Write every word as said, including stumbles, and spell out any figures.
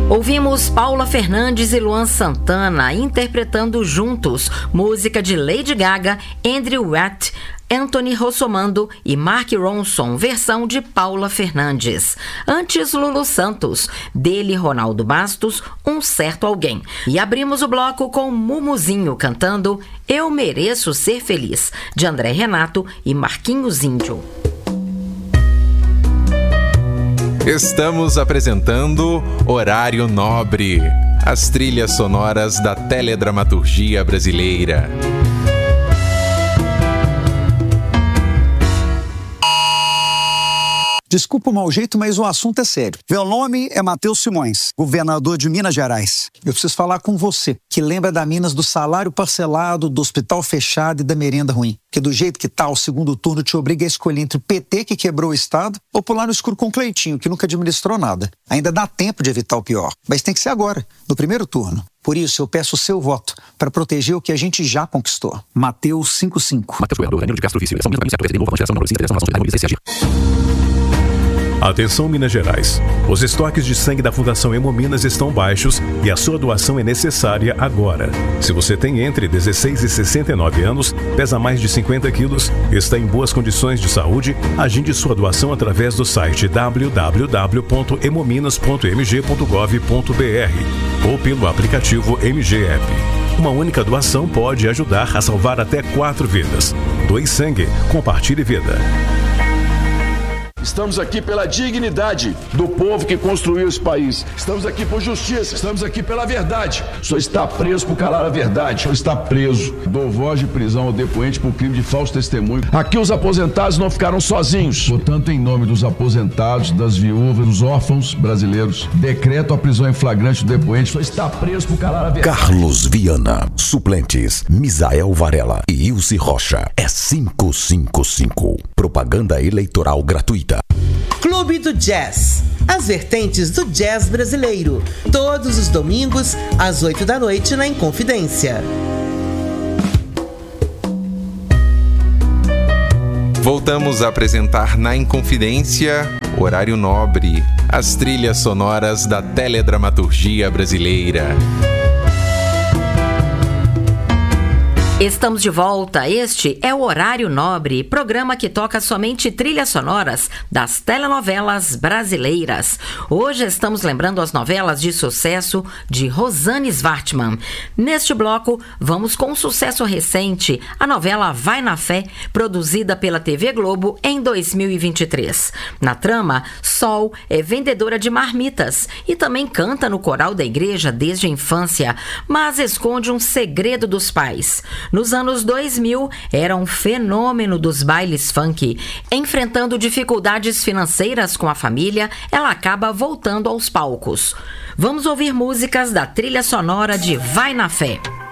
Ouvimos Paula Fernandes e Luan Santana interpretando juntos música de Lady Gaga, Andrew Watt, Anthony Rossomando e Mark Ronson, versão de Paula Fernandes. Antes, Lulu Santos, dele Ronaldo Bastos, Um Certo Alguém. E abrimos o bloco com Mumuzinho cantando Eu Mereço Ser Feliz, de André Renato e Marquinhos Índio. Estamos apresentando Horário Nobre, as trilhas sonoras da teledramaturgia brasileira. Desculpa o mau jeito, mas o assunto é sério. Meu nome é Matheus Simões, governador de Minas Gerais. Eu preciso falar com você, que lembra da Minas do salário parcelado, do hospital fechado e da merenda ruim. Que do jeito que tá, o segundo turno te obriga a escolher entre o P T, que quebrou o Estado, ou pular no escuro com o Cleitinho, que nunca administrou nada. Ainda dá tempo de evitar o pior, mas tem que ser agora, no primeiro turno. Por isso, eu peço o seu voto para proteger o que a gente já conquistou. Mateus cinco cinco. Mateus Governador, Danilo de Castro Vício, eleição Minas Caminho, novo geração, Maurício, integração, relação de harmonização e C G. Atenção Minas Gerais, os estoques de sangue da Fundação Hemominas estão baixos e a sua doação é necessária agora. Se você tem entre dezesseis e sessenta e nove anos, pesa mais de cinquenta quilos, está em boas condições de saúde, agende sua doação através do site w w w ponto hemominas ponto m g ponto gov ponto b r ou pelo aplicativo M G App. Uma única doação pode ajudar a salvar até quatro vidas. Doe sangue, compartilhe vida. Estamos aqui pela dignidade do povo que construiu esse país. Estamos aqui por justiça. Estamos aqui pela verdade. O senhor está preso por calar a verdade. O senhor está preso. Dou voz de prisão ao depoente por crime de falso testemunho. Aqui os aposentados não ficaram sozinhos. Portanto, em nome dos aposentados, das viúvas, dos órfãos brasileiros, decreto a prisão em flagrante do depoente. O senhor está preso por calar a verdade. Carlos Viana. Suplentes: Misael Varela e Ilse Rocha. É cinco cinco cinco. Propaganda eleitoral gratuita. Clube do Jazz. As vertentes do jazz brasileiro. Todos os domingos, às oito da noite, na Inconfidência. Voltamos a apresentar na Inconfidência, Horário Nobre, as trilhas sonoras da teledramaturgia brasileira. Estamos de volta. Este é o Horário Nobre, programa que toca somente trilhas sonoras das telenovelas brasileiras. Hoje estamos lembrando as novelas de sucesso de Rosane Svartman. Neste bloco, vamos com um sucesso recente, a novela Vai na Fé, produzida pela T V Globo em dois mil e vinte e três. Na trama, Sol é vendedora de marmitas e também canta no coral da igreja desde a infância, mas esconde um segredo dos pais. Nos anos dois mil, era um fenômeno dos bailes funk. Enfrentando dificuldades financeiras com a família, ela acaba voltando aos palcos. Vamos ouvir músicas da trilha sonora de Vai na Fé.